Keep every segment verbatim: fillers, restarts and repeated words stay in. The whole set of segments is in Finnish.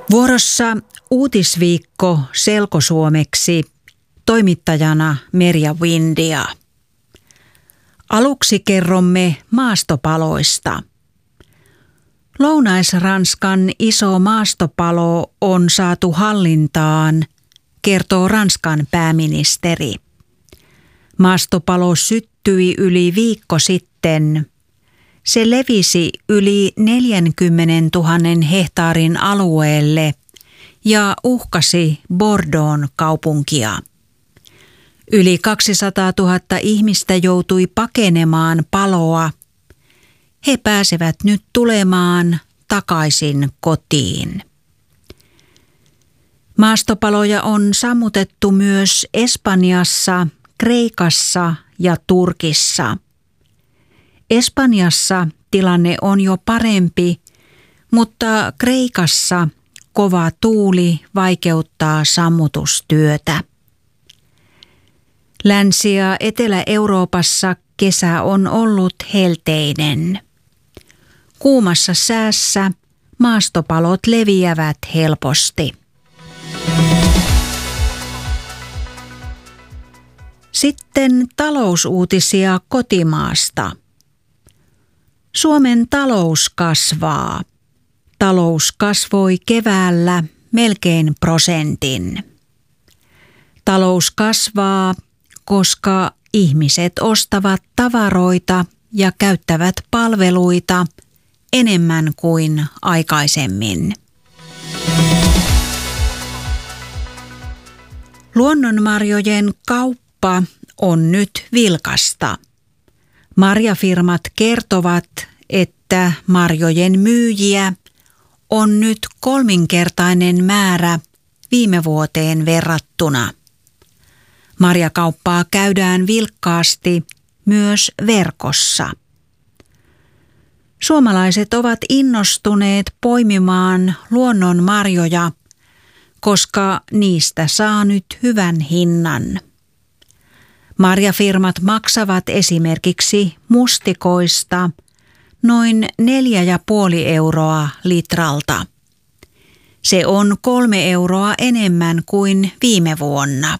Vuorossa uutisviikko selkosuomeksi, toimittajana Merja Windia. Aluksi kerromme maastopaloista. Lounais-Ranskan iso maastopalo on saatu hallintaan, kertoo Ranskan pääministeri. Maastopalo syttyi yli viikko sitten. Se levisi yli neljänkymmenentuhannen hehtaarin alueelle ja uhkasi Bordeaux'n kaupunkia. Yli kaksisataatuhatta ihmistä joutui pakenemaan paloa. He pääsevät nyt tulemaan takaisin kotiin. Maastopaloja on sammutettu myös Espanjassa, Kreikassa ja Turkissa. Espanjassa tilanne on jo parempi, mutta Kreikassa kova tuuli vaikeuttaa sammutustyötä. Länsi- ja Etelä-Euroopassa kesä on ollut helteinen. Kuumassa säässä maastopalot leviävät helposti. Sitten talousuutisia kotimaasta. Suomen talous kasvaa. Talous kasvoi keväällä melkein prosentin. Talous kasvaa, koska ihmiset ostavat tavaroita ja käyttävät palveluita enemmän kuin aikaisemmin. Luonnonmarjojen kauppa on nyt vilkasta. Marjafirmat kertovat, että marjojen myyjiä on nyt kolminkertainen määrä viime vuoteen verrattuna. Marjakauppaa käydään vilkkaasti myös verkossa. Suomalaiset ovat innostuneet poimimaan luonnonmarjoja, koska niistä saa nyt hyvän hinnan. Marjafirmat maksavat esimerkiksi mustikoista noin neljä ja puoli euroa litralta. Se on kolme euroa enemmän kuin viime vuonna.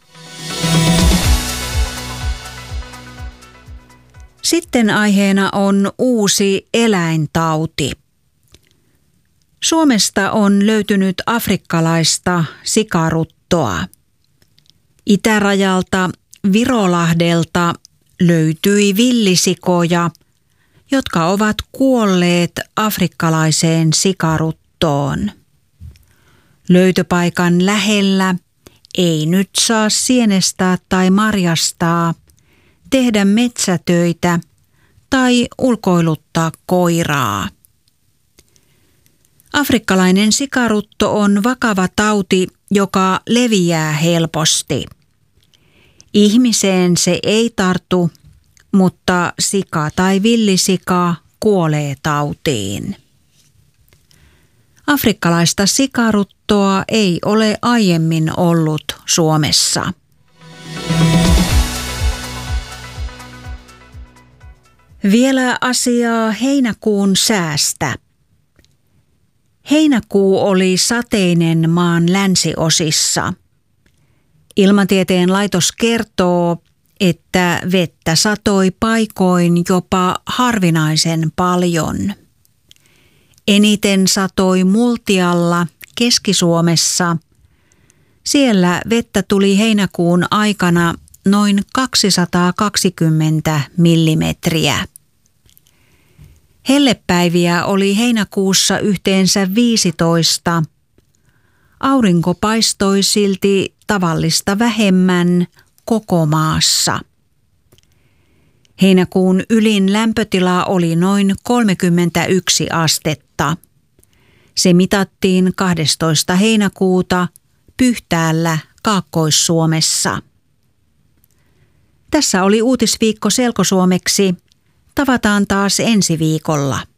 Sitten aiheena on uusi eläintauti. Suomesta on löytynyt afrikkalaista sikaruttoa. Itärajalta Virolahdelta löytyi villisikoja, jotka ovat kuolleet afrikkalaiseen sikaruttoon. Löytöpaikan lähellä ei nyt saa sienestää tai marjastaa, tehdä metsätöitä tai ulkoiluttaa koiraa. Afrikkalainen sikarutto on vakava tauti, joka leviää helposti. Ihmiseen se ei tartu, mutta sika tai villisika kuolee tautiin. Afrikkalaista sikaruttoa ei ole aiemmin ollut Suomessa. Vielä asiaa heinäkuun säästä. Heinäkuu oli sateinen maan länsiosissa. Ilmatieteen laitos kertoo, että vettä satoi paikoin jopa harvinaisen paljon. Eniten satoi Multialla Keski-Suomessa. Siellä vettä tuli heinäkuun aikana noin kaksisataakaksikymmentä millimetriä. Hellepäiviä oli heinäkuussa yhteensä viisitoista. Aurinko paistoi silti tavallista vähemmän koko maassa. Heinäkuun ylin lämpötila oli noin kolmekymmentäyksi astetta. Se mitattiin kahdestoista heinäkuuta Pyhtäällä Kaakkois-Suomessa. Tässä oli uutisviikko selkosuomeksi. Tavataan taas ensi viikolla.